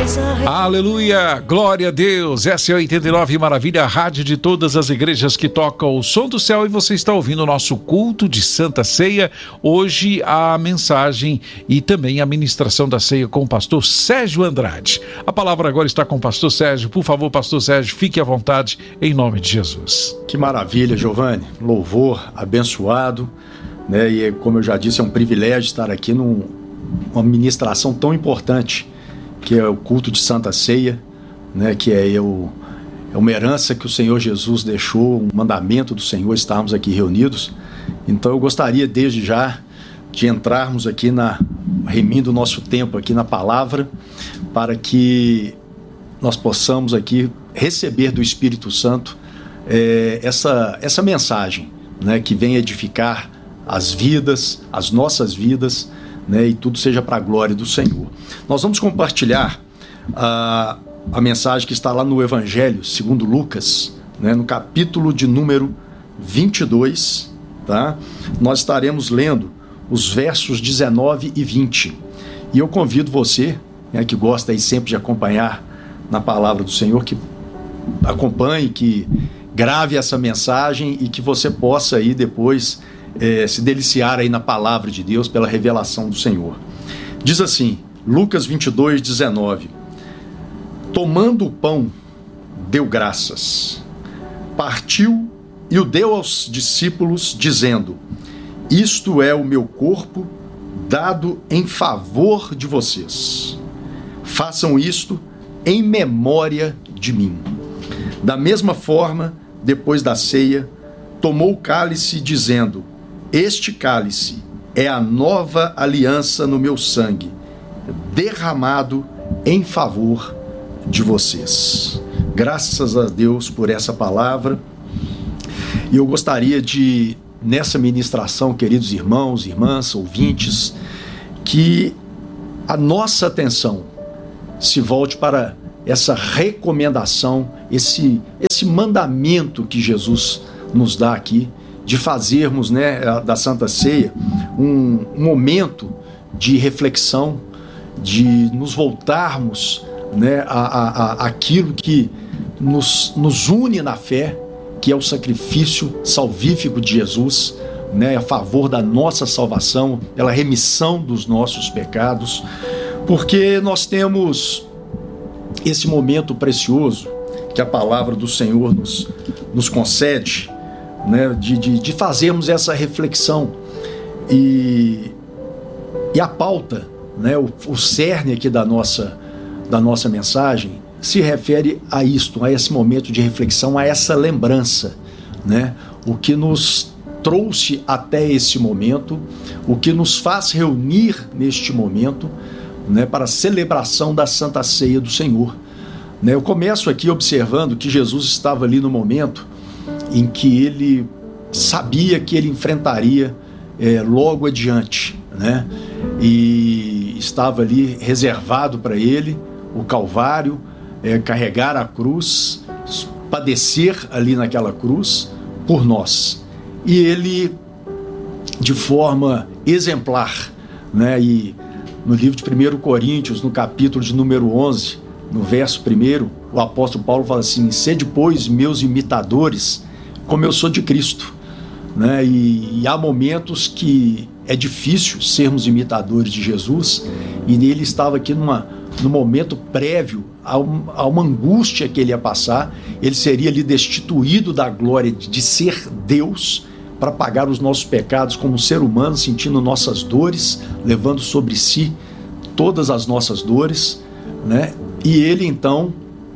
Aleluia, glória a Deus. Essa é a 89 Maravilha, a rádio de todas as igrejas que tocam o som do céu, e você está ouvindo o nosso culto de Santa Ceia. Hoje a mensagem e também a ministração da ceia com o pastor Sérgio Andrade. A palavra agora está com o pastor Sérgio. Por favor, pastor Sérgio, fique à vontade em nome de Jesus. Que maravilha, Giovanni. Louvor abençoado, né? E como eu já disse, é um privilégio estar aqui numa ministração tão importante, que é o culto de Santa Ceia, né, que é uma herança que o Senhor Jesus deixou, um mandamento do Senhor estarmos aqui reunidos. Então eu gostaria desde já de entrarmos aqui remindo o nosso tempo aqui na palavra, para que nós possamos aqui receber do Espírito Santo essa mensagem, né, que vem edificar as vidas, as nossas vidas, né, e tudo seja para a glória do Senhor. Nós vamos compartilhar a mensagem que está lá no Evangelho segundo Lucas, né, no capítulo de número 22, tá? Nós estaremos lendo os versos 19 e 20. E eu convido você, né, que gosta aí sempre de acompanhar na palavra do Senhor, que acompanhe, que grave essa mensagem e que você possa aí depois se deliciar aí na palavra de Deus pela revelação do Senhor. Diz assim, Lucas 22, 19: Tomando o pão, deu graças, partiu e o deu aos discípulos, dizendo: Isto é o meu corpo dado em favor de vocês. Façam isto em memória de mim. Da mesma forma, depois da ceia, tomou o cálice, dizendo: Este cálice é a nova aliança no meu sangue, derramado em favor de vocês. Graças a Deus por essa palavra. E eu gostaria de, nessa ministração, queridos irmãos, irmãs, ouvintes, que a nossa atenção se volte para essa recomendação, esse mandamento que Jesus nos dá aqui, de fazermos, né, da Santa Ceia um momento de reflexão, de nos voltarmos, né, àquilo que nos une na fé, que é o sacrifício salvífico de Jesus, né, a favor da nossa salvação, pela remissão dos nossos pecados, porque nós temos esse momento precioso que a palavra do Senhor nos concede, né, de fazermos essa reflexão. E a pauta, né, o cerne aqui da nossa mensagem se refere a isto, a esse momento de reflexão, a essa lembrança, né, o que nos trouxe até esse momento, o que nos faz reunir neste momento, né, para a celebração da Santa Ceia do Senhor. Né, eu começo aqui observando que Jesus estava ali no momento em que ele sabia que ele enfrentaria logo adiante, né? E estava ali reservado para ele o Calvário, carregar a cruz, padecer ali naquela cruz por nós. E ele, de forma exemplar, né? E no livro de 1 Coríntios, no capítulo de número 11, no verso 1, o apóstolo Paulo fala assim: Sede, pois, meus imitadores, como eu sou de Cristo, né? E há momentos que é difícil sermos imitadores de Jesus, e ele estava aqui no momento prévio a uma angústia que ele ia passar. Ele seria ali destituído da glória de ser Deus, para pagar os nossos pecados como ser humano, sentindo nossas dores, levando sobre si todas as nossas dores, né? E ele então,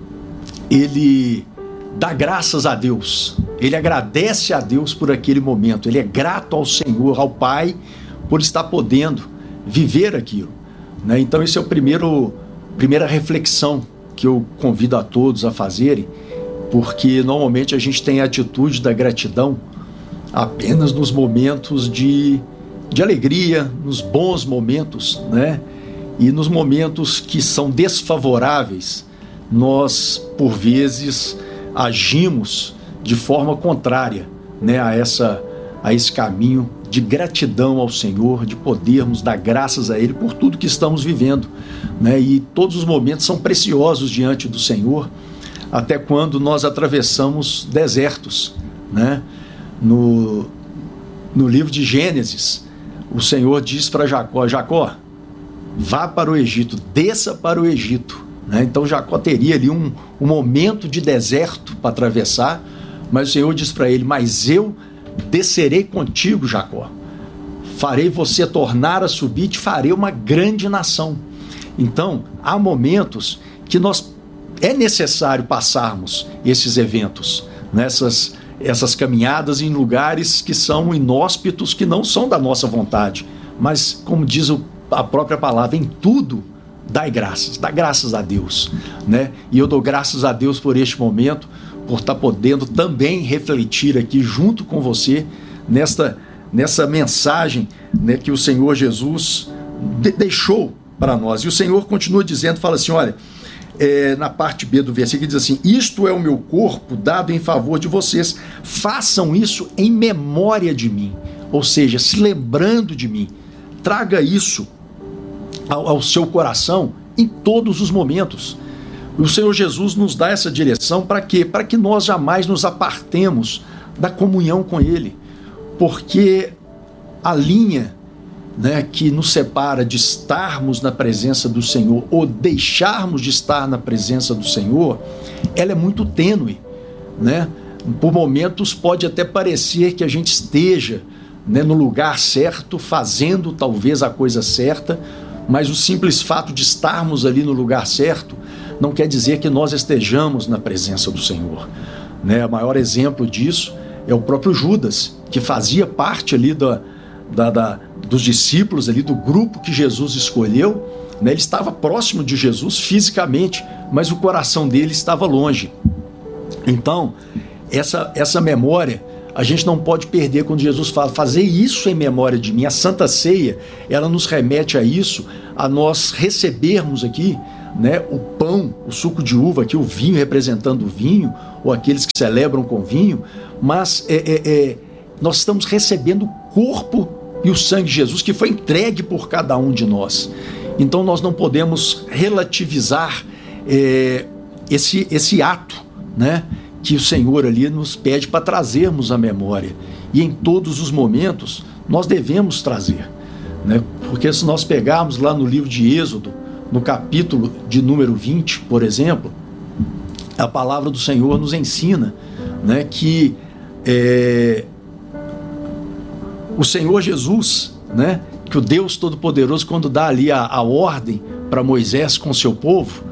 ele dá graças a Deus, ele agradece a Deus por aquele momento, ele é grato ao Senhor, ao Pai, por estar podendo viver aquilo, né? Então esse é o primeira reflexão que eu convido a todos a fazerem, porque normalmente a gente tem a atitude da gratidão apenas nos momentos de alegria, nos bons momentos, né? E nos momentos que são desfavoráveis, nós, por vezes, agimos de forma contrária, né, a esse caminho de gratidão ao Senhor, de podermos dar graças a Ele por tudo que estamos vivendo, né? E todos os momentos são preciosos diante do Senhor, até quando nós atravessamos desertos, né? No livro de Gênesis, o Senhor diz para Jacó: Jacó, vá para o Egito, desça para o Egito, né? Então Jacó teria ali um momento de deserto para atravessar, mas o Senhor diz para ele: mas eu descerei contigo, Jacó, farei você tornar a subir, te farei uma grande nação. Então há momentos que é necessário passarmos esses eventos, essas caminhadas em lugares que são inóspitos, que não são da nossa vontade, mas como diz a própria palavra, em tudo dá graças a Deus, né? E eu dou graças a Deus por este momento, por estar podendo também refletir aqui junto com você nessa mensagem, né, que o Senhor Jesus deixou para nós. E o Senhor continua dizendo, fala assim, olha, na parte B do versículo, diz assim: isto é o meu corpo dado em favor de vocês, façam isso em memória de mim, ou seja, se lembrando de mim. Traga isso ao seu coração em todos os momentos. O Senhor Jesus nos dá essa direção para quê? Para que nós jamais nos apartemos da comunhão com Ele, porque a linha, né, que nos separa de estarmos na presença do Senhor ou deixarmos de estar na presença do Senhor, ela é muito tênue, né? Por momentos pode até parecer que a gente esteja, né, no lugar certo, fazendo talvez a coisa certa, mas o simples fato de estarmos ali no lugar certo não quer dizer que nós estejamos na presença do Senhor, né? O maior exemplo disso é o próprio Judas, que fazia parte ali dos discípulos, ali do grupo que Jesus escolheu, né? Ele estava próximo de Jesus fisicamente, mas o coração dele estava longe. Então, essa memória a gente não pode perder quando Jesus fala: fazer isso em memória de mim. A Santa Ceia, ela nos remete a isso, a nós recebermos aqui, né, o pão, o suco de uva, aqui o vinho representando o vinho, ou aqueles que celebram com vinho, mas nós estamos recebendo o corpo e o sangue de Jesus, que foi entregue por cada um de nós. Então nós não podemos relativizar esse ato, né, que o Senhor ali nos pede para trazermos à memória. E em todos os momentos nós devemos trazer, né? Porque se nós pegarmos lá no livro de Êxodo, no capítulo de número 20, por exemplo, a palavra do Senhor nos ensina, né, que o Senhor Jesus, né, que o Deus Todo-Poderoso, quando dá ali a ordem para Moisés com o seu povo,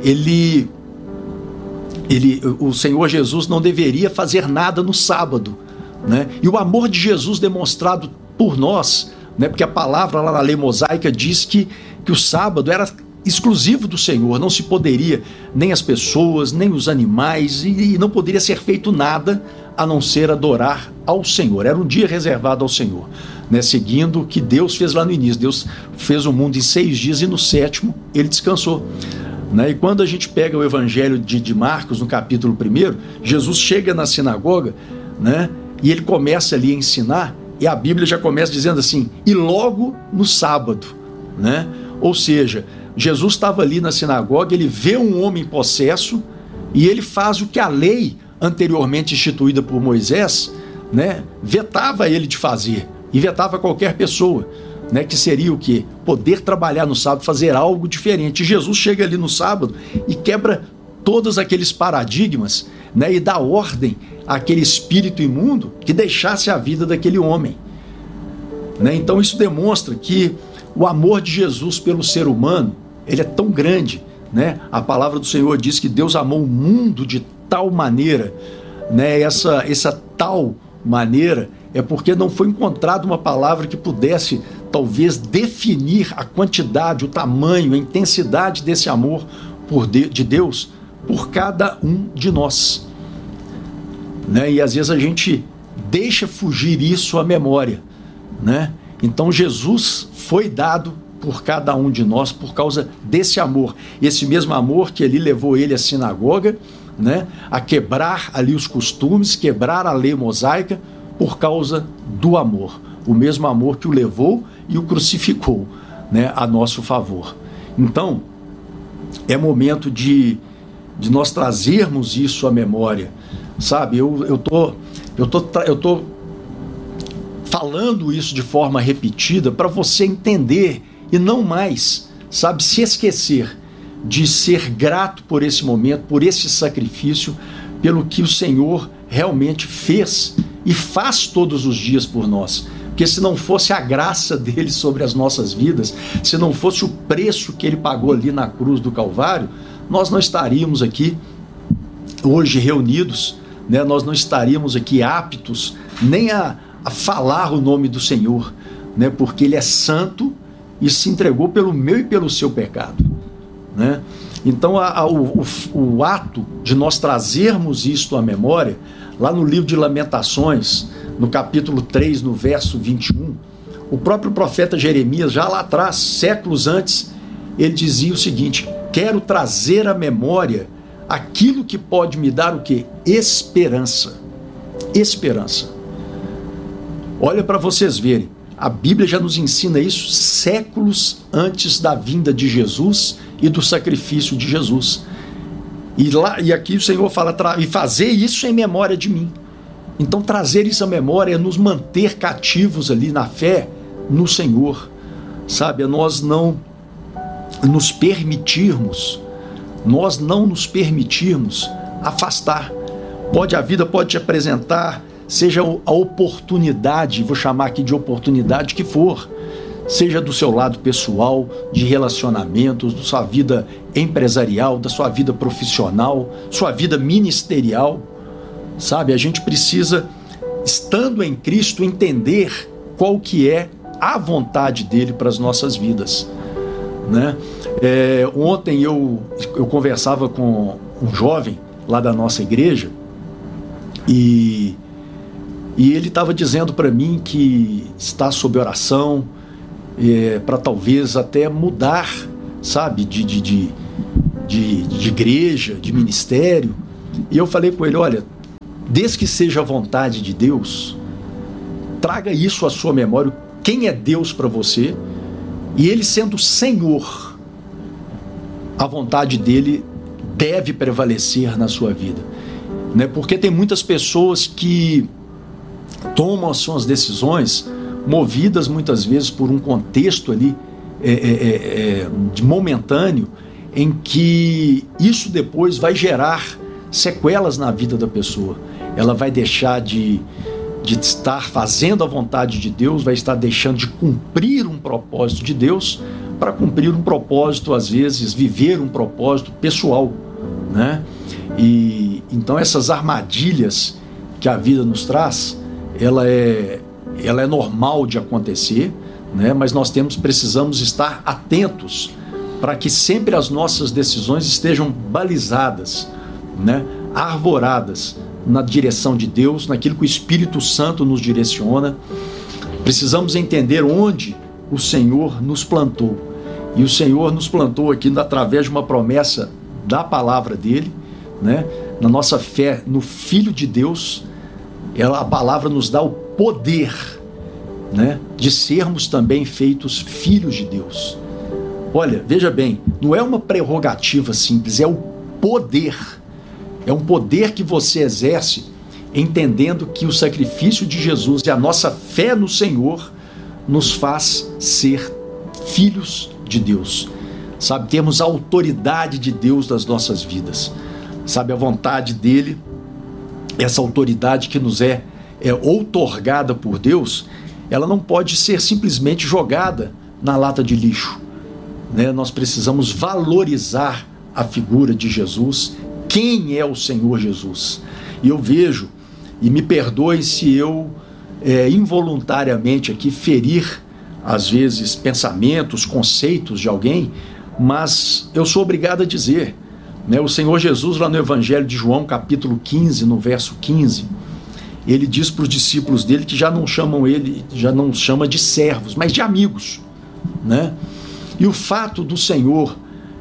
o Senhor Jesus não deveria fazer nada no sábado, né? E o amor de Jesus demonstrado por nós, né, porque a palavra lá na lei mosaica diz que o sábado era exclusivo do Senhor, não se poderia, nem as pessoas, nem os animais, e não poderia ser feito nada a não ser adorar ao Senhor. Era um dia reservado ao Senhor, né, seguindo o que Deus fez lá no início. Deus fez o mundo em 6 dias e no 7º ele descansou, né? E quando a gente pega o Evangelho de Marcos, no capítulo 1, Jesus chega na sinagoga, né, e ele começa ali a ensinar, e a Bíblia já começa dizendo assim: e logo no sábado, né? Ou seja, Jesus estava ali na sinagoga, ele vê um homem possesso e ele faz o que a lei anteriormente instituída por Moisés, né, vetava ele de fazer, e vetava qualquer pessoa, né, que seria o quê? Poder trabalhar no sábado, fazer algo diferente. E Jesus chega ali no sábado e quebra todos aqueles paradigmas, né, e dá ordem àquele espírito imundo que deixasse a vida daquele homem, né? Então isso demonstra que o amor de Jesus pelo ser humano, ele é tão grande, né? A palavra do Senhor diz que Deus amou o mundo de tal maneira, né? Essa tal maneira é porque não foi encontrada uma palavra que pudesse talvez definir a quantidade, o tamanho, a intensidade desse amor de Deus por cada um de nós, né? E às vezes a gente deixa fugir isso à memória, né? Então Jesus foi dado por cada um de nós por causa desse amor, esse mesmo amor que ali levou ele à sinagoga, né, a quebrar ali os costumes, quebrar a lei mosaica por causa do amor. o mesmo amor que o levou e o crucificou, né, a nosso favor. Então, é momento de nós trazermos isso à memória, sabe? Eu tô falando isso de forma repetida para você entender e não mais, sabe, se esquecer de ser grato por esse momento, por esse sacrifício, pelo que o Senhor realmente fez e faz todos os dias por nós. Porque se não fosse a graça dele sobre as nossas vidas, se não fosse o preço que ele pagou ali na cruz do Calvário, nós não estaríamos aqui hoje reunidos, né? Nós não estaríamos aqui aptos nem a falar o nome do Senhor, né? Porque ele é santo e se entregou pelo meu e pelo seu pecado, né? Então o ato de nós trazermos isto à memória, lá no livro de Lamentações, no capítulo 3, no verso 21, o próprio profeta Jeremias, já lá atrás, séculos antes, ele dizia o seguinte: quero trazer à memória aquilo que pode me dar o quê? Esperança. Esperança. Olha para vocês verem, a Bíblia já nos ensina isso séculos antes da vinda de Jesus e do sacrifício de Jesus. E aqui o Senhor fala, e fazer isso em memória de mim. Então trazer isso à memória é nos manter cativos ali na fé no Senhor, sabe? É nós não nos permitirmos afastar. A vida pode te apresentar, seja a oportunidade, vou chamar aqui de oportunidade que for, seja do seu lado pessoal, de relacionamentos, da sua vida empresarial, da sua vida profissional, sua vida ministerial, sabe? A gente precisa, estando em Cristo, entender qual que é a vontade dele para as nossas vidas, né? Ontem eu conversava com um jovem lá da nossa igreja e ele estava dizendo para mim que está sob oração, para talvez até mudar, sabe, de igreja, de ministério. E eu falei com ele: olha, desde que seja a vontade de Deus, traga isso à sua memória, quem é Deus para você, e ele sendo Senhor, a vontade dele deve prevalecer na sua vida, né? Porque tem muitas pessoas que tomam as suas decisões movidas muitas vezes por um contexto ali de momentâneo, em que isso depois vai gerar sequelas na vida da pessoa. Ela vai deixar de estar fazendo a vontade de Deus, vai estar deixando de cumprir um propósito de Deus para cumprir um propósito, às vezes, viver um propósito pessoal, né? E então essas armadilhas que a vida nos traz, ela é normal de acontecer, né? Mas nós precisamos estar atentos para que sempre as nossas decisões estejam balizadas, né? Arvoradas na direção de Deus, naquilo que o Espírito Santo nos direciona. Precisamos entender onde o Senhor nos plantou. E o Senhor nos plantou aqui através de uma promessa da palavra dele, né? Na nossa fé no Filho de Deus, a palavra nos dá o poder, né, de sermos também feitos filhos de Deus. Olha, veja bem, não é uma prerrogativa simples, é o poder. É um poder que você exerce entendendo que o sacrifício de Jesus e a nossa fé no Senhor nos faz ser filhos de Deus, sabe? Temos a autoridade de Deus nas nossas vidas, sabe? A vontade dele, essa autoridade que nos é outorgada por Deus, ela não pode ser simplesmente jogada na lata de lixo, né? Nós precisamos valorizar a figura de Jesus. Quem é o Senhor Jesus? E eu vejo, e me perdoe se eu involuntariamente aqui ferir, às vezes, pensamentos, conceitos de alguém, mas eu sou obrigado a dizer, né? O Senhor Jesus, lá no Evangelho de João, capítulo 15, no verso 15, ele diz para os discípulos dele que já não chama de servos, mas de amigos, né? E o fato do Senhor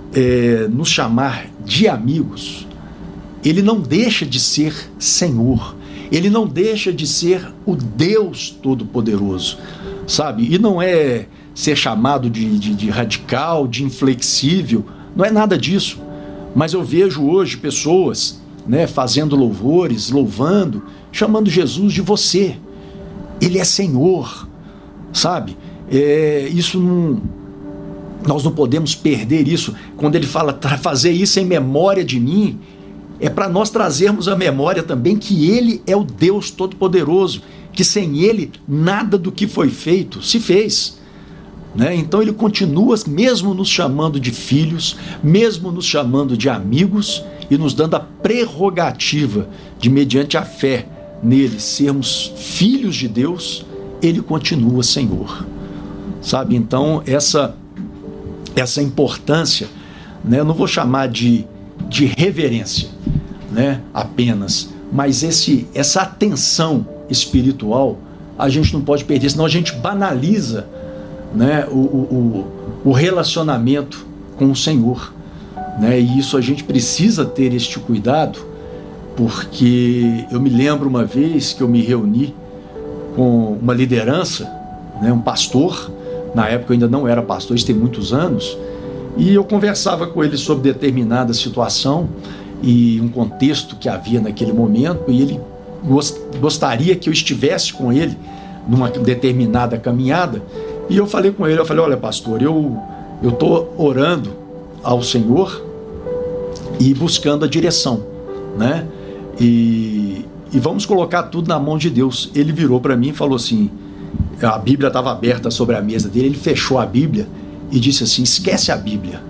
nos chamar de amigos, ele não deixa de ser Senhor, Ele não deixa de ser o Deus Todo-Poderoso, sabe? E não é ser chamado de radical, de inflexível, não é nada disso. Mas eu vejo hoje pessoas, né, fazendo louvores, louvando, chamando Jesus de você. Ele é Senhor, sabe? Isso não... Nós não podemos perder isso. Quando ele fala fazer isso em memória de mim, é para nós trazermos à memória também que ele é o Deus Todo-Poderoso, que sem ele nada do que foi feito se fez, né? Então ele continua mesmo nos chamando de filhos, mesmo nos chamando de amigos e nos dando a prerrogativa de, mediante a fé nele, sermos filhos de Deus. Ele continua Senhor, sabe? Então essa importância, né? Eu não vou chamar de reverência, né? Apenas, mas essa atenção espiritual a gente não pode perder, senão a gente banaliza, né, o relacionamento com o Senhor, né? E isso a gente precisa ter este cuidado, porque eu me lembro uma vez que eu me reuni com uma liderança, né, um pastor. Na época eu ainda não era pastor, isso tem muitos anos, e eu conversava com ele sobre determinada situação e um contexto que havia naquele momento, e ele gostaria que eu estivesse com ele numa determinada caminhada. E eu falei com ele, olha pastor, eu estou orando ao Senhor e buscando a direção, né? E vamos colocar tudo na mão de Deus. Ele virou para mim e falou assim, a Bíblia estava aberta sobre a mesa dele, ele fechou a Bíblia e disse assim, esquece a Bíblia.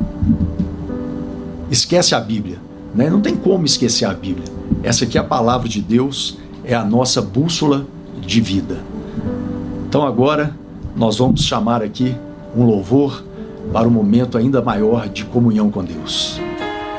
Esquece a Bíblia, né? Não tem como esquecer a Bíblia. Essa aqui é a palavra de Deus, é a nossa bússola de vida. Então agora nós vamos chamar aqui um louvor para um momento ainda maior de comunhão com Deus.